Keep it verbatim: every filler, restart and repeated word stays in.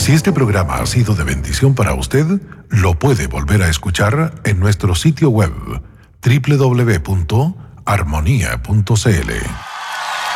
Si este programa ha sido de bendición para usted, lo puede volver a escuchar en nuestro sitio web doble u doble u doble u punto armonía punto c l.